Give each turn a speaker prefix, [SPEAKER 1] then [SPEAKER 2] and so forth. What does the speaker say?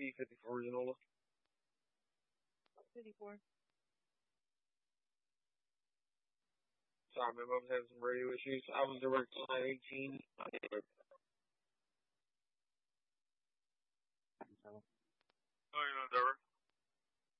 [SPEAKER 1] P54 Genola.
[SPEAKER 2] 54.
[SPEAKER 1] Sorry, my mom's having some radio issues. I was direct line 18.
[SPEAKER 3] Hello.
[SPEAKER 1] Oh, you're not there.